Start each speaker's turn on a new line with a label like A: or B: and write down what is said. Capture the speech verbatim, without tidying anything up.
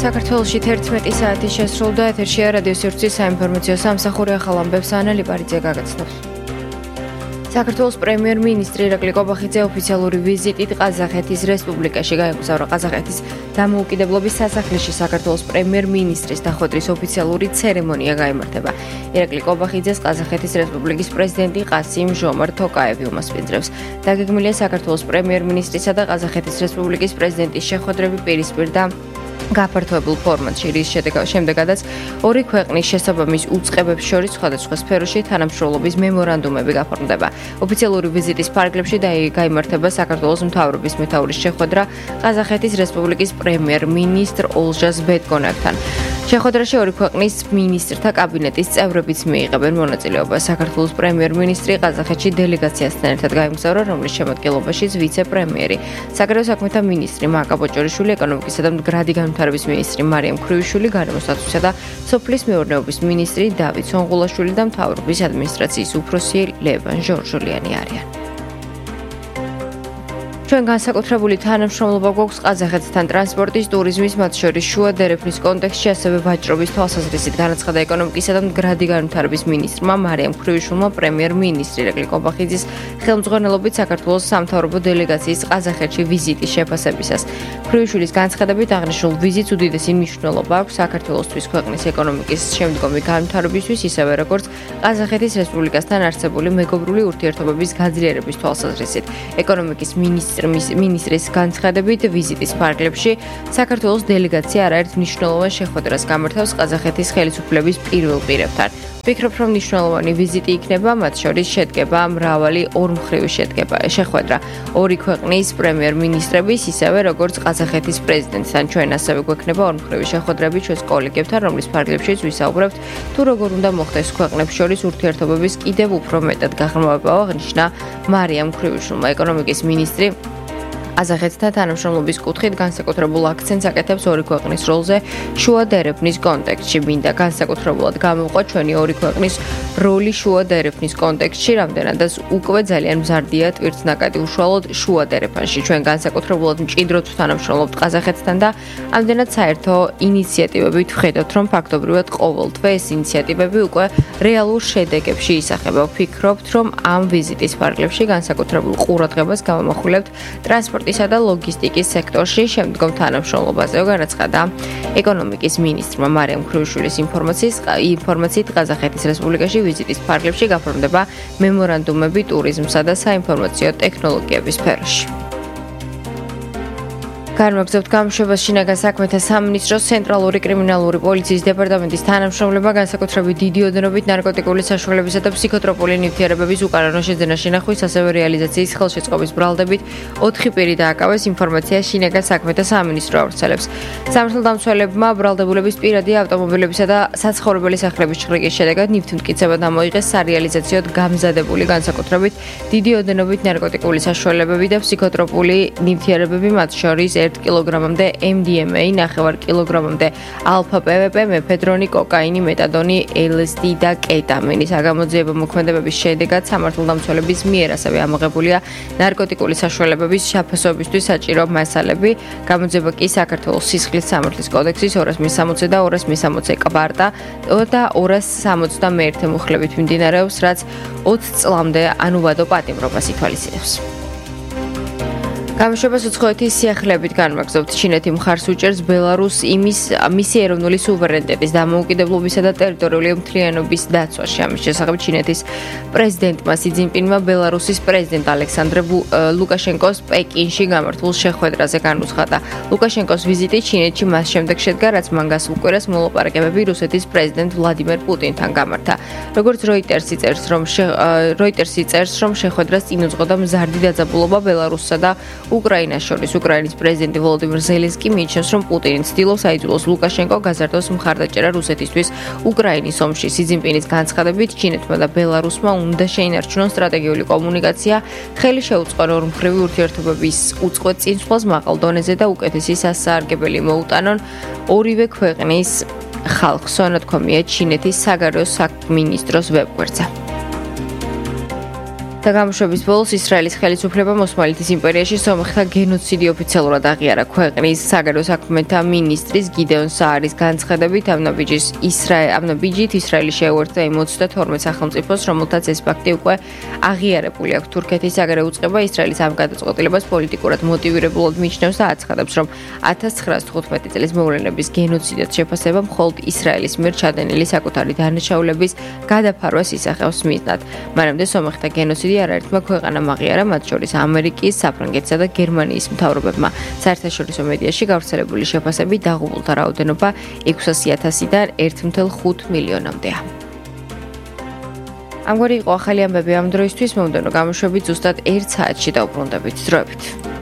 A: საქართველოში თერთმეტი საათი შესრულდა, ეთერშია რადიო სივრცის საინფორმაციო სამსახური ახალ ამბებს ანა ლიპარიძე გაგაცნობს. საქართველოს პრემიერ-მინისტრი ირაკლი კობახიძე ოფიციალური ვიზიტით ყაზახეთის რესპუბლიკაში გაემგზავრა. ყაზახეთის დამოუკიდებლობის სასახლეში საქართველოს პრემიერ-მინისტრის დახვედრის ოფიციალური ცერემონია გაიმართება. ირაკლი კობახიძეს ყაზახეთის რესპუბლიკის პრეზიდენტი ყასიმ ჟომართ თოკაევი უმასპინძლებს. დაგეგმილია საქართველოს პრემიერ-მინისტრისა და ყაზახეთის რესპუბლიკის პრეზიდენტის შეხვედრები პირისპირ და გაფართოებულ ფორმატში, რის შემდეგაც ორი ქვეყნის შესაბამის უწყებებს შორის სხვადასხვა სფეროში თანამშრომლობის მემორანდუმები გაფორმდება. ოფიციალური ვიზიტის ფარგლებში გაიმართება საქართველოს მთავრობის მეთაურის შეხვედრა ყაზახეთის რესპუბლიკის პრემიერ-მინისტრ ოლჟას ბეტგონაკთან. შეხვედრაში ორი ქვეყნის მინისტრთა კაბინეტის წევრებიც მიიღებენ მონაწილეობას. საქართველოს პრემიერ-მინისტრი ყაზახეთში დელეგაციასთან ერთად გაემგზავრა, რომლის შემადგენლობაშიც ვიცე-პრემიერი, საგარეო საქმეთა მინისტრი მაკა ბოჭორიშვილი, ეკონომიკისა და მდგრადი განვითარების მინისტრი მარიამ ქრივიშვილი, გარემო სტატუსისა და სოფლის მეურნეობის მინისტრი დავით სონღულაშვილი და მთავრობის ადმინისტრაციის უფროსი ლევან ჟორჟოლიანი არიან. ჩვენ განსაკუთრებული თანამშრომლობა გვაქვს ყაზახეთთან ტრანსპორტის, ტურიზმის, მათ შორის შუა დერეფნის კონტექსტში, ასევე ვაჭრობის თვალსაზრისით განაცხადა ეკონომიკისა და მდგრადი განვითარების მინისტრმა მარიამ ქრივიშვილმა პრემიერ-მინისტრი ირაკლი კობახიძის ხელმძღვანელობით საქართველოს სამთავრობო დელეგაციის ყაზახეთში ვიზიტის შეფასებისას. ქრივიშვილის განცხადებით აღნიშნულ ვიზიტს უდიდესი მნიშვნელობა აქვს საქართველოსთვის ქვეყნის ეკონომიკის შემდგომი განვითარებისთვის, ისევე როგორც ყაზახეთის რესპუბლიკასთან არსებული მეგობრული ურთიერთობების გაძლიერების თვალსაზრისით. ეკონომიკის მინისტრი მინისტრის განცხადებით ვიზიტის ფარგლებში საქართველოს დელეგაცია არაერთ მნიშვნელოვან შეხვედრას გამართავს ყაზახეთის ხელისუფლების პირველ პირებთან. ვფიქრობ, რომ მნიშვნელოვანი ვიზიტი იქნება, მათ შორის შედგება მრავალი ორმხრივი შეხვედრა ორი ქვეყნის პრემიერ-მინისტრების, ისევე როგორც ყაზახეთის პრეზიდენტთან. ჩვენ ასევე გვექნება ორმხრივი შეხვედრები ჩვენს კოლეგებთან, რომლის ფარგლებშიც ვისაუბრებთ თუ როგორ უნდა მოხდეს ქვეყნებს შორის ურთიერთობების კიდევ უფრო მეტად გაღრმავება, აღნიშნა მარიამ ქრივიშვილმა. ეკონომიკის მინისტრი ყაზახეთთან თანამშრომლობის კუთხით განსაკუთრებულ აქცენტს აკეთებს ორი ქვეყნის როლზე შუა დერეფნის კონტექსტში. მინდა განსაკუთრებულად გამოვყვა ჩვენი ორი ქვეყნის როლი შუა დერეფნის კონტექსტში, რამდენადაც უკვე ძალიან მზარდია ტვირთნაკადი უშუალოდ შუა დერეფანში. ჩვენ განსაკუთრებულად მჭიდროდ თანამშრომლობთ ყაზახეთთან და ამდენად საერთო ინიციატივებით ვხედავთ, რომ ფაქტობრივად ყოველთვე ეს ინიციატივები უკვე რეალურ შედეგებში ისახება. ვფიქრობთ, რომ ამ ვიზიტის ფარგლებში განსაკუთრებულ ყურადღებას გამომახვილებთ ტრანსპორტ ისა და ლოგისტიკის სექტორში შემდგომ თანამშრომლობაზე, განაცხადა ეკონომიკის მინისტრმა მარიამ ქრივიშვილის ინფორმაციის ინფორმაციით ყაზახეთის რესპუბლიკაში ვიზიტის ფარგლებში გაფორმდება მემორანდუმები ტურიზმსა და საინფორმაციო ტექნოლოგიების სფეროში. განმაგზავნებთ გამოშვებას შინაგან საქმეთა სამინისტროს ცენტრალური კრიმინალური პოლიციის დეპარტამენტის თანამშრომლებმა განსაკუთრებით დიდი ოდენობით ნარკოტიკული საშუალებისა და ფსიქოტროპული ნივთიერებების უკანონო შეძენა შენახვის, ასევე რეალიზაციის ხელშეწყობის ბრალდებით ოთხი პირი დააკავეს, ინფორმაცია შინაგან საქმეთა სამინისტრო ავრცელებს. სამართალდამცველებმა ბრალდებულების პირადი ავტომობილებისა და საცხოვრებელი სახლების ჩხრიკის შედეგად ნივთმტკიცება დამოიღეს სარეალიზაციოდ გამზადებული განსაკუთრებით დიდი ოდენობით ნარკოტიკული საშუალებები და ფსიქოტროპული ნივთიერებები, მათ შორის ერთ კილოგრამამდე ემ დი ემ ეი, ნახევარ კილოგრამამდე ალფა პე ვე პე, მეფედრონი, კოკაინი, მეტადონი, ელ ეს დი და კეტამინი. საგამოძიებო მოქმედებების შედეგად სამართალდამცველების მიერ ასევე ამოღებულია ნარკოტიკული საშუალებების შეფასებისთვის საჭირო მასალები. გამოძიება კი საქართველოს სისხლის სამართლის კოდექსის ორას მესამოცე და ორას მესამოცე კვარტა და ორას სამოცდამეერთე მუხლებით მიმდინარეობს, რაც ოცი წლამდე ანუვადო პატიმრობას ითვალისწინებს. გამოშვებას უცხოეთის სიახლეებით განმაგზავნებთ. ჩინეთი მხარს უჭერს ბელარუსს იმის მისი ეროვნული სუვერენიტეტის დამოუკიდებლობისა და ტერიტორიული მთლიანობის დაცვაში. ამის შესახებ ჩინეთის პრეზიდენტმა სი ძინპინმა ბელარუსის პრეზიდენტ ალექსანდრე ლუკაშენკოს პეკინში გამართულ შეხვედრაზე განუცხადა. ლუკაშენკოს ვიზიტი ჩინეთში მას შემდეგ შედგა, რაც მან გასულ კვირას მოლაპარაკებები რუსეთის პრეზიდენტ ვლადიმერ პუტინთან გამართა. როგორც როიტერსი წერს, რომ როიტერსი წერს, რომ შეხვედრას წინ უძღოდა მზარდი დაძაბულობა ბელარუსსა და უკრაინას შორის. უკრაინის პრეზიდენტი ვოლოდიმირ ზელენსკი მიიჩნევს, რომ პუტინი ცდილობს აიძულოს ლუკაშენკო გაზარდოს მხარდაჭერა რუსეთისთვის უკრაინის ომში. სი ძინპინის განცხადებით, ჩინეთმა და ბელარუსმა უნდა შეინარჩუნონ სტრატეგიული კომუნიკაცია, ხელი შეუწყონ ორმხრივი ურთიერთობების უწყვეტ წინსვლას მაღალ დონეზე და უკეთესი სასარგებელი მოუტანონ ორივე ქვეყნის ხალხს. ანათქვამია ჩინეთის საგარეო საქმეთა მინისტროს ვებგვერდზე. და გამოშვების ბოლოს ისრაელის ხელისუფლებამ ოსმალეთის იმპერიაში სომეხთა გენოციდი ოფიციალურად აღიარა. ქვეყნის საგარეო საქმეთა მინისტრის გიდეონ საარის განცხადებით, ამ ნაბიჯის ისრაელ ამ ნაბიჯით ისრაელი შეუერთდა იმ ოცდათორმეტ სახელმწიფოს, რომელთაც ეს ფაქტი უკვე აღიარებული აქვს. თურქეთის საგარეო უწყება ისრაელის ამ გადაწყვეტილებას პოლიტიკურად მოტივირებულად მიიჩნევს და აცხადებს, რომ ათას ცხრაასი თხუთმეტი წლის მოვლენების გენოციდად შეფასება მხოლოდ ისრაელის მიერ ჩადენილი საკუთარი დანაშაულების გადაფარვას ისახავს მიზნად. მანამდე სომეხთა გენოციდი არაერთმა ქვეყანამ აღიარა, მათ შორის ამერიკის, საფრანგეთისა და გერმანიის მთავრობებმა. საერთაშორისო მედიაში გავრცელებული შეფასებით დაღუპულთა რაოდენობა ექვსასი ათასიდან ერთ მცდარ ხუთ მილიონამდეა. ამგვარი იყო ახალი ამბები ამ დროისთვის, მომდევნო გამოშვებით ზუსტად ერთ საათში დავუბრუნდებით. დროებით.